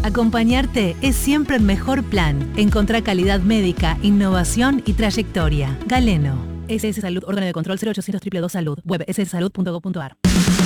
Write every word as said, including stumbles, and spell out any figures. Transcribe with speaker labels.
Speaker 1: Acompañarte es siempre el mejor plan. Encontrá calidad médica, innovación y trayectoria. Galeno. S S Salud, órgano de control cero ochocientos dos dos dos Salud. Web ss salud punto gov punto ar.